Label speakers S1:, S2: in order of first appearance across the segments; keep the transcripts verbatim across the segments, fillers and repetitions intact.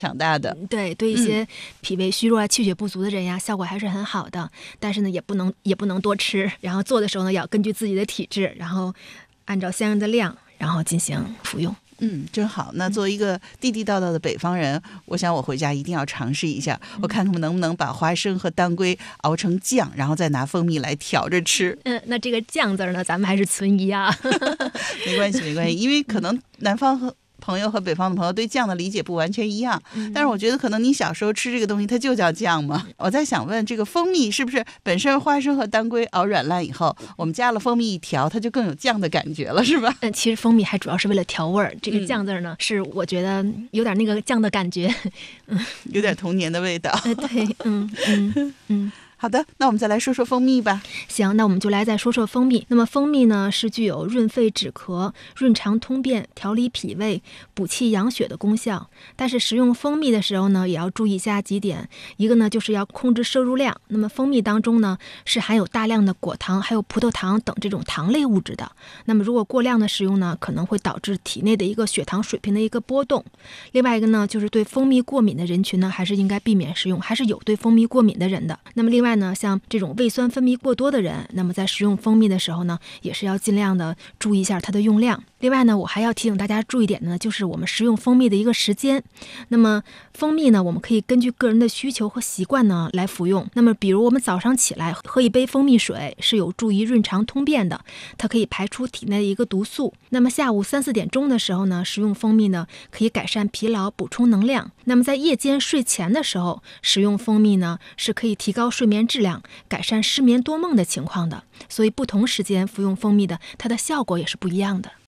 S1: 长大的。
S2: 对，对一些脾胃虚弱啊、气血不足的人呀，效果还是很好的。但是呢，也不能也不能多吃。然后做的时候呢，要根据自己的体质，然后按照相应的量，然后进行服用。
S1: 嗯，真好。那作为一个地地道道的北方人，嗯、我想我回家一定要尝试一下，我看看能不能把花生和当归熬成酱，然后再拿蜂蜜来调着吃。
S2: 嗯，那这个酱字呢，咱们还是存疑啊。
S1: 没关系，没关系，因为可能南方和朋友和北方的朋友对酱的理解不完全一样，但是我觉得可能你小时候吃这个东西它就叫酱嘛。我在想问，这个蜂蜜是不是本身花生和当归熬软烂以后，我们加了蜂蜜一调，它就更有酱的感觉了，是吧？
S2: 嗯，其实蜂蜜还主要是为了调味儿，这个酱字呢、嗯、是我觉得有点那个酱的感觉，
S1: 嗯，有点童年的味道。
S2: 呃，对，嗯嗯嗯。
S1: 好的，那我们再来说说蜂蜜吧。
S2: 行，那我们就来再说说蜂蜜。那么蜂蜜呢，是具有润肺止咳、润肠通便、调理脾胃、补气养血的功效。但是食用蜂蜜的时候呢，也要注意一下几点。一个呢，就是要控制摄入量。那么蜂蜜当中呢，是含有大量的果糖、还有葡萄糖等这种糖类物质的。那么如果过量的食用呢，可能会导致体内的一个血糖水平的一个波动。另外一个呢，就是对蜂蜜过敏的人群呢，还是应该避免食用，还是有对蜂蜜过敏的人的。那么另外呢，像这种胃酸分泌过多的人，那么在食用蜂蜜的时候呢，也是要尽量的注意一下它的用量。另外呢，我还要提醒大家注意点呢，就是我们食用蜂蜜的一个时间。那么蜂蜜呢，我们可以根据个人的需求和习惯呢来服用。那么比如我们早上起来喝一杯蜂蜜水，是有助于润肠通便的，它可以排出体内的一个毒素。那么下午三四点钟的时候呢，食用蜂蜜呢，可以改善疲劳、补充能量。那么在夜间睡前的时候食用蜂蜜呢，是可以提高睡眠质量，改善失眠多梦的情况的。所以不同时间服用蜂蜜的，它的效果也是不一样的。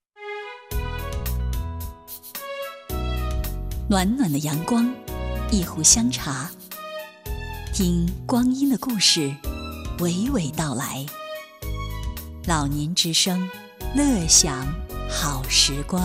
S3: 暖暖的阳光，一壶香茶，听光阴的故事娓娓道来。老年之声，乐享好时光。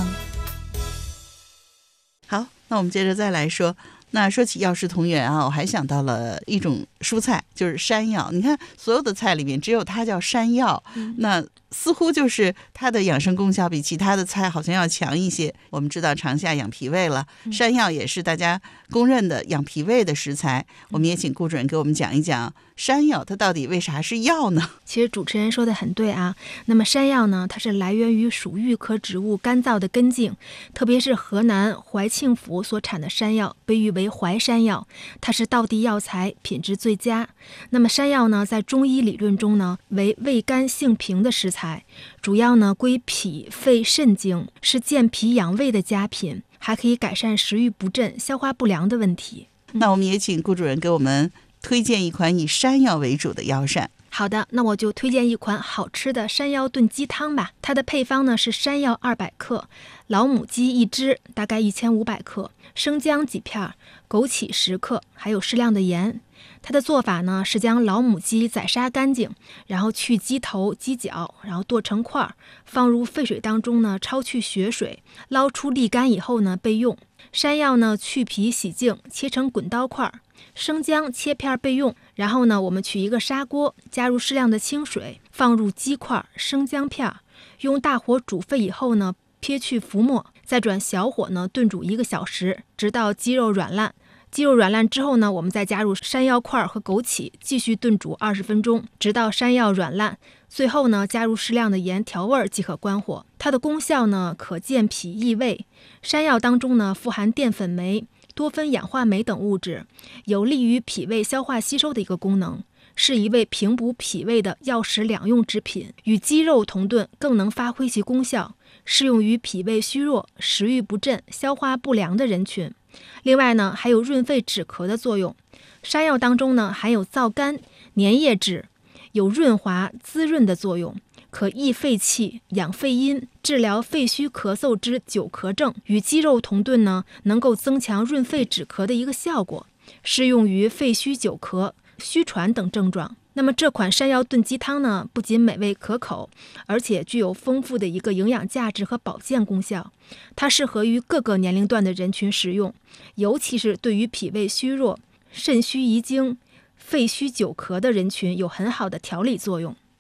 S1: 好，那我们接着再来说。那说起药食同源啊，我还想到了一种蔬菜，就是山药。你看所有的菜里面只有它叫山药，嗯、那似乎就是它的养生功效比其他的菜好像要强一些。我们知道长夏养脾胃了，山药也是大家公认的养脾胃的食材。我们也请顾主任给我们讲一讲山药它到底为啥是药呢？
S2: 其实主持人说的很对啊。那么山药呢，它是来源于属郁科植物干燥的根茎，特别是河南怀庆府所产的山药，被誉为淮山药，它是道地药材，品质最佳。那么山药呢，在中医理论中呢，为味甘性平的食材，主要呢归脾、肺、肾经，是健脾养胃的佳品，还可以改善食欲不振、消化不良的问题。
S1: 那我们也请顾主任给我们推荐一款以山药为主的药膳。
S2: 好的，那我就推荐一款好吃的山药炖鸡汤吧。它的配方呢是山药二百克，老母鸡一只，大概一千五百克，生姜几片，枸杞十克，还有适量的盐。它的做法呢是将老母鸡宰杀干净，然后去鸡头、鸡脚，然后剁成块，放入沸水当中呢焯去血水，捞出沥干以后呢备用。山药呢去皮洗净，切成滚刀块。生姜切片备用。然后呢，我们取一个砂锅，加入适量的清水，放入鸡块、生姜片，用大火煮沸以后呢，撇去浮沫，再转小火呢炖煮一个小时，直到鸡肉软烂。鸡肉软烂之后呢，我们再加入山药块和枸杞，继续炖煮二十分钟，直到山药软烂。最后呢，加入适量的盐调味即可关火。它的功效呢，可健脾益胃。山药当中呢，富含淀粉酶、多酚氧化酶等物质，有利于脾胃消化吸收的一个功能，是一味平补脾胃的药食两用之品，与鸡肉同炖更能发挥其功效，适用于脾胃虚弱、食欲不振、消化不良的人群。另外呢，还有润肺止咳的作用。山药当中呢，含有皂苷、粘液质，有润滑滋润的作用，可益肺气、养肺阴，治疗肺虚咳嗽之久咳症。与鸡肉同炖呢，能够增强润肺止咳的一个效果，适用于肺虚久咳、虚喘等症状。那么这款山药炖鸡汤呢，不仅美味可口，而且具有丰富的一个营养价值和保健功效。它适合于各个年龄段的人群食用，尤其是对于脾胃虚弱、肾虚遗精、肺虚久咳的人群有很好的调理作用。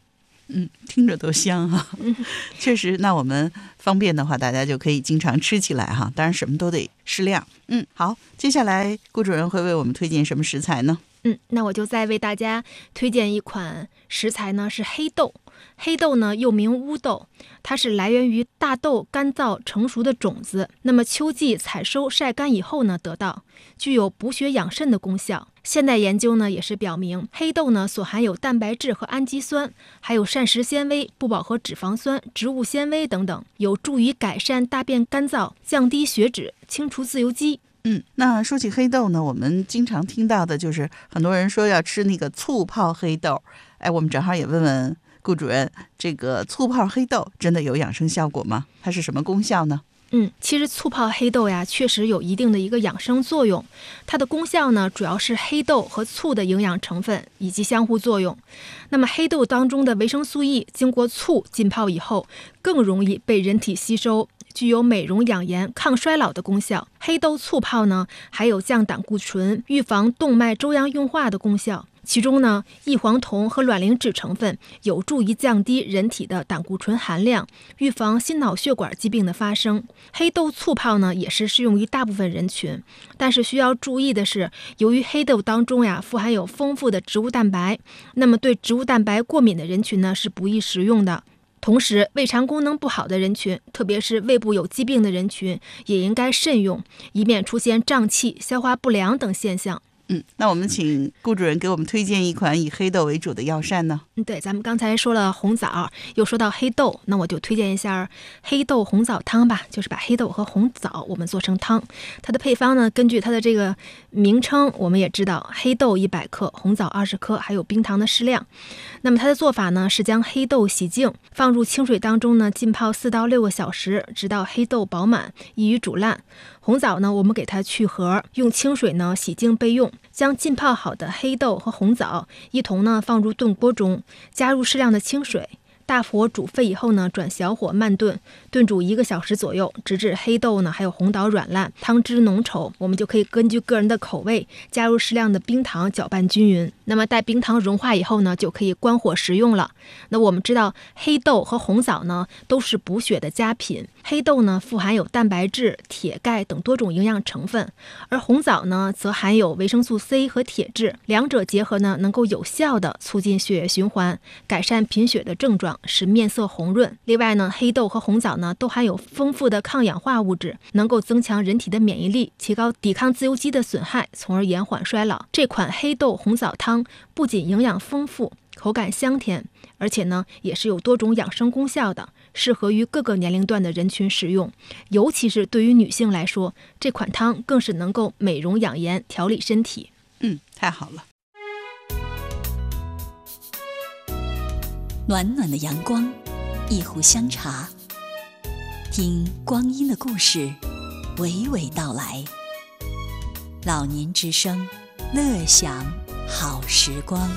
S1: 嗯，听着都香哈、啊。确实，那我们方便的话，大家就可以经常吃起来哈。当然，什么都得适量。嗯，好，接下来顾主任会为我们推荐什么食材呢？
S2: 嗯，那我就再为大家推荐一款食材呢，是黑豆。黑豆呢又名乌豆，它是来源于大豆干燥成熟的种子，那么秋季采收晒干以后呢得到，具有补血养肾的功效。现代研究呢也是表明，黑豆呢所含有蛋白质和氨基酸，还有膳食纤维、不饱和脂肪酸、植物纤维等等，有助于改善大便干燥、降低血脂、清除自由基。
S1: 嗯，那说起黑豆呢，我们经常听到的就是很多人说要吃那个醋泡黑豆。哎，我们正好也问问顾主任，这个醋泡黑豆真的有养生效果吗？它是什么功效呢？
S2: 嗯，其实醋泡黑豆呀，确实有一定的一个养生作用。它的功效呢，主要是黑豆和醋的营养成分以及相互作用。那么黑豆当中的维生素 E 经过醋浸泡以后，更容易被人体吸收，具有美容养颜、抗衰老的功效。黑豆醋泡呢，还有降胆固醇、预防动脉粥样硬化的功效。其中呢，异黄酮和卵磷脂成分有助于降低人体的胆固醇含量，预防心脑血管疾病的发生。黑豆醋泡呢，也是适用于大部分人群，但是需要注意的是，由于黑豆当中呀富含有丰富的植物蛋白，那么对植物蛋白过敏的人群呢是不宜食用的。同时，胃肠功能不好的人群，特别是胃部有疾病的人群，也应该慎用，以免出现胀气、消化不良等现象。
S1: 嗯，那我们请顾主任给我们推荐一款以黑豆为主的药膳呢？
S2: 嗯，对，咱们刚才说了红枣，又说到黑豆，那我就推荐一下黑豆红枣汤吧，就是把黑豆和红枣我们做成汤。它的配方呢，根据它的这个名称，我们也知道黑豆一百克，红枣二十克，还有冰糖的适量。那么它的做法呢，是将黑豆洗净，放入清水当中呢，浸泡四到六个小时，直到黑豆饱满，易于煮烂。红枣呢，我们给它去核，用清水呢洗净备用。将浸泡好的黑豆和红枣一同呢放入炖锅中，加入适量的清水，大火煮沸以后呢，转小火慢炖，炖煮一个小时左右，直至黑豆呢还有红枣软烂，汤汁浓稠。我们就可以根据个人的口味加入适量的冰糖，搅拌均匀。那么待冰糖融化以后呢，就可以关火食用了。那我们知道黑豆和红枣呢都是补血的佳品。黑豆呢富含有蛋白质、铁、钙等多种营养成分，而红枣呢则含有维生素 C 和铁质，两者结合呢能够有效的促进血液循环，改善贫血的症状，使面色红润。另外呢，黑豆和红枣呢都含有丰富的抗氧化物质，能够增强人体的免疫力，提高抵抗自由基的损害，从而延缓衰老。这款黑豆红枣汤不仅营养丰富，口感香甜，而且呢也是有多种养生功效的，适合于各个年龄段的人群使用。尤其是对于女性来说，这款汤更是能够美容养颜、调理身体。
S1: 嗯，太好了。
S3: 暖暖的阳光，一壶香茶，听光阴的故事，娓娓道来。老年之声，乐享好时光。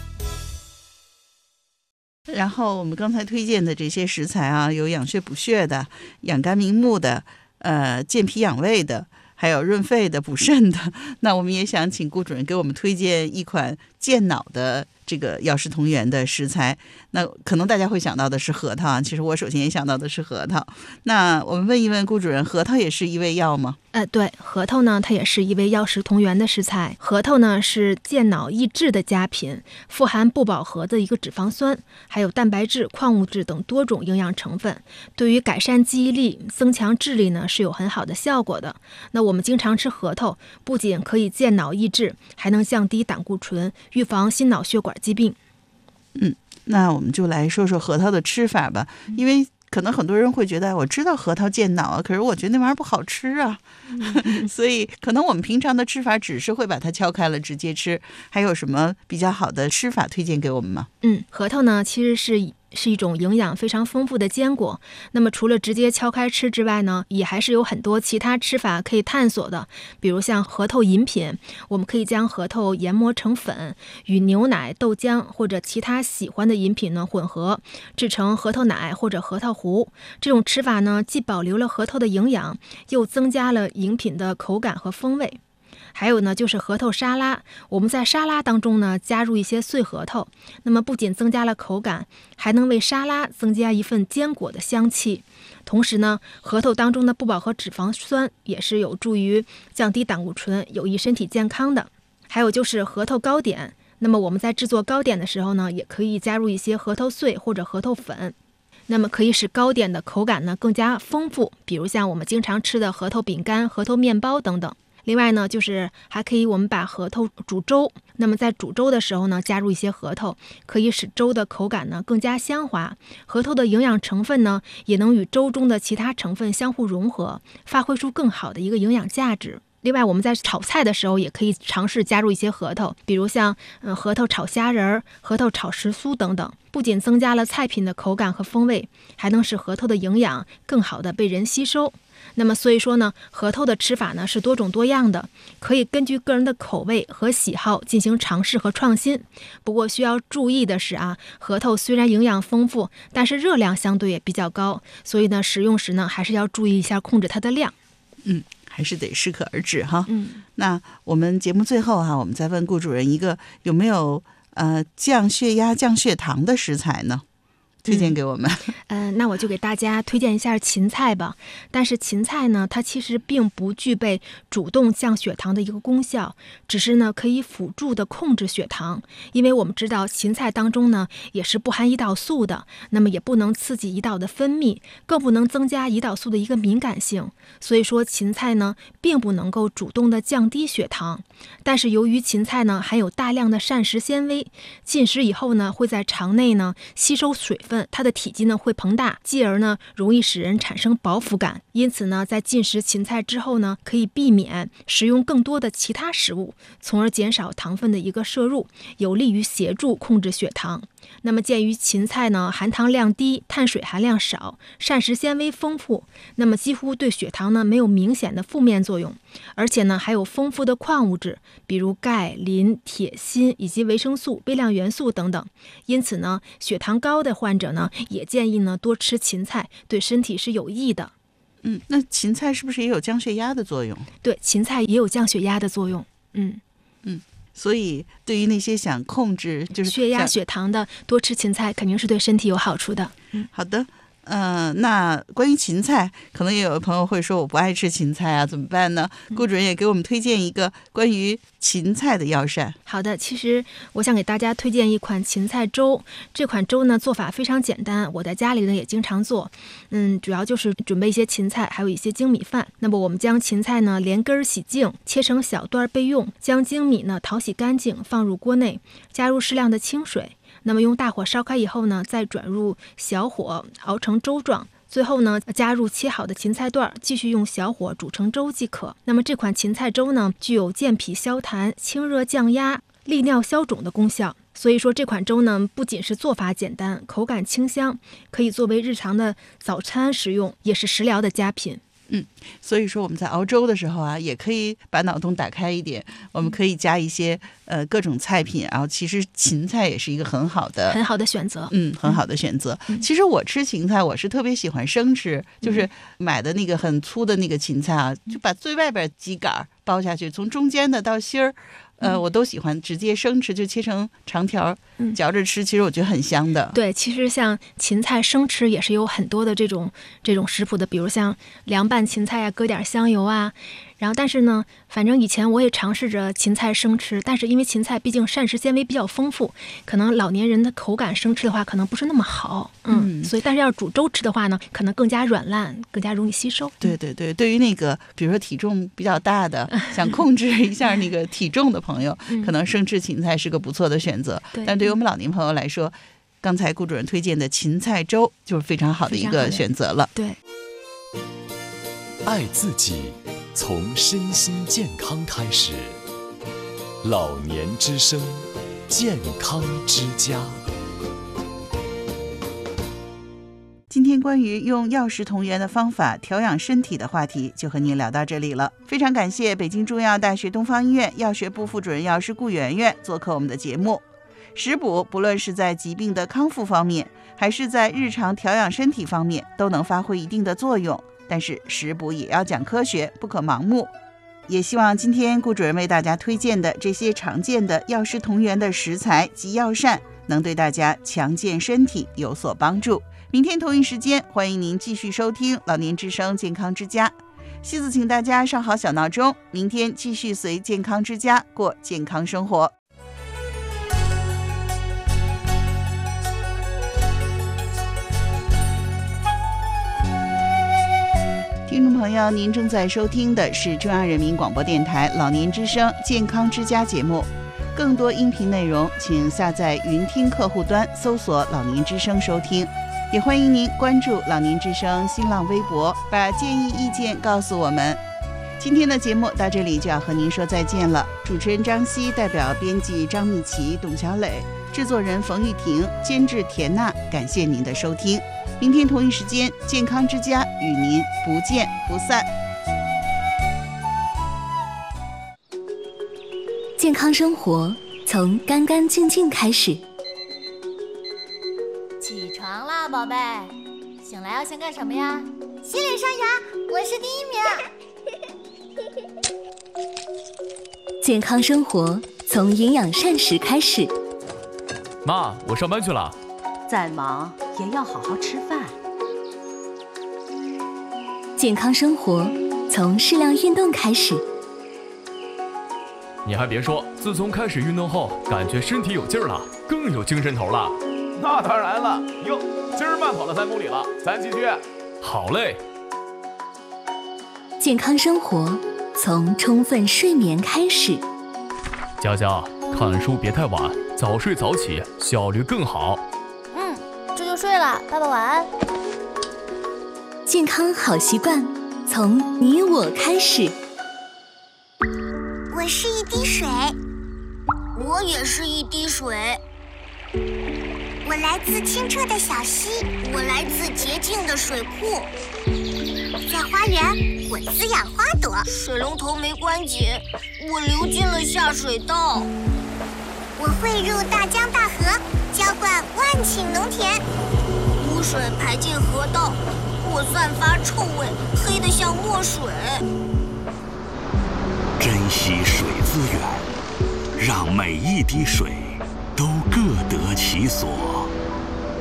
S1: 然后我们刚才推荐的这些食材啊，有养血补血的、养肝明目的、呃健脾养胃的，还有润肺的、补肾的。那我们也想请顾主任给我们推荐一款健脑的这个药食同源的食材。那可能大家会想到的是核桃啊，其实我首先也想到的是核桃。那我们问一问顾主任，核桃也是一味药吗？
S2: 呃，对，核桃呢，它也是一味药食同源的食材。核桃呢是健脑益智的佳品，富含不饱和的一个脂肪酸，还有蛋白质、矿物质等多种营养成分，对于改善记忆力、增强智力呢是有很好的效果的。那我们经常吃核桃，不仅可以健脑益智，还能降低胆固醇，预防心脑血管疾病。
S1: 嗯，那我们就来说说核桃的吃法吧，因为可能很多人会觉得我知道核桃健脑啊，可是我觉得那玩意儿不好吃啊，所以可能我们平常的吃法只是会把它敲开了直接吃。还有什么比较好的吃法推荐给我们吗？
S2: 嗯，核桃呢其实是是一种营养非常丰富的坚果。那么除了直接敲开吃之外呢，也还是有很多其他吃法可以探索的。比如像核桃饮品，我们可以将核桃研磨成粉，与牛奶、豆浆或者其他喜欢的饮品呢混合，制成核桃奶或者核桃糊。这种吃法呢，既保留了核桃的营养，又增加了饮品的口感和风味。 还有呢，就是核桃沙拉。我们在沙拉当中呢，加入一些碎核桃，那么不仅增加了口感，还能为沙拉增加一份坚果的香气。同时呢，核桃当中的不饱和脂肪酸也是有助于降低胆固醇，有益身体健康的。还有就是核桃糕点，那么我们在制作糕点的时候呢，也可以加入一些核桃碎或者核桃粉，那么可以使糕点的口感呢更加丰富，比如像我们经常吃的核桃饼干、核桃面包等等。另外呢，就是还可以我们把核桃煮粥，那么在煮粥的时候呢，加入一些核桃，可以使粥的口感呢更加香滑。核桃的营养成分呢，也能与粥中的其他成分相互融合，发挥出更好的一个营养价值。另外，我们在炒菜的时候也可以尝试加入一些核桃，比如像嗯核桃炒虾仁儿、核桃炒时蔬等等，不仅增加了菜品的口感和风味，还能使核桃的营养更好的被人吸收。那么所以说呢，核桃的吃法呢是多种多样的，可以根据个人的口味和喜好进行尝试和创新。不过需要注意的是啊，核桃虽然营养丰富，但是热量相对也比较高，所以呢食用时呢还是要注意一下控制它的量。
S1: 嗯，还是得适可而止哈。
S2: 嗯，
S1: 那我们节目最后哈、啊，我们再问顾主任一个有没有呃降血压、降血糖的食材呢？推荐给我们。
S2: 嗯、呃，那我就给大家推荐一下芹菜吧。但是芹菜呢，它其实并不具备主动降血糖的一个功效，只是呢可以辅助的控制血糖。因为我们知道芹菜当中呢也是不含胰岛素的，那么也不能刺激胰岛的分泌，更不能增加胰岛素的一个敏感性。所以说芹菜呢并不能够主动的降低血糖。但是由于芹菜呢含有大量的膳食纤维，进食以后呢会在肠内呢吸收水分。它的体积呢会膨大，继而呢容易使人产生饱腹感。因此呢，在进食芹菜之后呢，可以避免食用更多的其他食物，从而减少糖分的一个摄入，有利于协助控制血糖。那么鉴于芹菜呢含糖量低，碳水含量少，膳食纤维丰富，那么几乎对血糖呢没有明显的负面作用，而且呢还有丰富的矿物质，比如钙、磷、铁、锌以及维生素、微量元素等等。因此呢，血糖高的患者呢也建议呢多吃芹菜，对身体是有益的。
S1: 嗯，那芹菜是不是也有降血压的作用？
S2: 对，芹菜也有降血压的作用。嗯
S1: 嗯。所以对于那些想控制就是
S2: 血压血糖的，多吃芹菜肯定是对身体有好处的。
S1: 嗯，好的。嗯、呃，那关于芹菜，可能也有朋友会说我不爱吃芹菜啊，怎么办呢？顾主任也给我们推荐一个关于芹菜的药膳。
S2: 好的，其实我想给大家推荐一款芹菜粥。这款粥呢做法非常简单，我在家里呢也经常做。嗯，主要就是准备一些芹菜，还有一些精米饭。那么我们将芹菜呢连根洗净，切成小段备用。将精米呢淘洗干净，放入锅内，加入适量的清水。那么用大火烧开以后呢，再转入小火熬成粥状，最后呢加入切好的芹菜段，继续用小火煮成粥即可。那么这款芹菜粥呢，具有健脾消痰、清热降压、利尿消肿的功效。所以说这款粥呢，不仅是做法简单，口感清香，可以作为日常的早餐食用，也是食疗的佳品。
S1: 嗯，所以说我们在熬粥的时候啊，也可以把脑洞打开一点，我们可以加一些呃各种菜品，然后其实芹菜也是一个很好的
S2: 很好的选择，
S1: 嗯，很好的选择。嗯、其实我吃芹菜，我是特别喜欢生吃，就是买的那个很粗的那个芹菜啊，就把最外边几杆剥下去，从中间的到心儿。呃，我都喜欢直接生吃，就切成长条，嚼着吃。其实我觉得很香的。
S2: 对，其实像芹菜生吃也是有很多的这种这种食谱的，比如像凉拌芹菜啊，搁点香油啊。然后，但是呢，反正以前我也尝试着芹菜生吃，但是因为芹菜毕竟膳食纤维比较丰富，可能老年人的口感生吃的话，可能不是那么好。嗯，嗯所以但是要煮粥吃的话呢，可能更加软烂，更加容易吸收。
S1: 对对对，对于那个比如说体重比较大的，想控制一下那个体重的朋友，嗯、可能生吃芹菜是个不错的选择。
S2: 对
S1: 但对于我们老年朋友来说，刚才顾主任推荐的芹菜粥就是非常好的一个选择了。
S2: 对，
S4: 爱自己。从身心健康开始，老年之声，健康之家。
S1: 今天关于用药食同源的方法调养身体的话题就和您聊到这里了。非常感谢北京中医药大学东方医院药学部副主任药师顾媛媛做客我们的节目。食补不论是在疾病的康复方面，还是在日常调养身体方面，都能发挥一定的作用。但是食补也要讲科学，不可盲目。 也希望今天顾主任为大家推荐的这些常见的药食同源的食材及药膳，能对大家强健身体有所帮助。明天同一时间，欢迎您继续收听老年之声健康之家。西子请大家上好小闹钟，明天继续随健康之家过健康生活。听众朋友，您正在收听的是中央人民广播电台老年之声健康之家节目。更多音频内容请下载云听客户端搜索老年之声收听，也欢迎您关注老年之声新浪微博，把建议意见告诉我们。今天的节目到这里就要和您说再见了，主持人张希代表编辑张蜜琪、董小磊，制作人冯玉婷，监制田娜，感谢您的收听。明天同一时间，健康之家与您不见不散。
S3: 健康生活从干干净净开始。
S5: 起床啦，宝贝！醒来要先干什么呀？洗脸刷牙，我是第一名。
S3: 健康生活从营养膳食开始。
S6: 妈，我上班去了。
S7: 再忙也要好好吃饭。
S3: 健康生活从适量运动开始。
S6: 你还别说，自从开始运动后，感觉身体有劲儿了，更有精神头了。
S8: 那当然了，哟，今儿慢跑了三公里了，咱继续。
S6: 好嘞。
S3: 健康生活从充分睡眠开始。
S6: 佳佳，看书别太晚，早睡早起，效率更好。
S5: 嗯，这就睡了，爸爸晚安。
S3: 健康好习惯从你我开始。
S9: 我是一滴水，
S10: 我也是一滴水。
S9: 我来自清澈的小溪，
S10: 我来自洁净的水库。
S9: 在花园，我滋养花朵。
S10: 水龙头没关紧，我流进了下水道。
S9: 我汇入大江大河，浇灌万顷农田。
S10: 污水排进河道，我散发臭味，黑得像墨水。
S11: 珍惜水资源，让每一滴水都各得其所。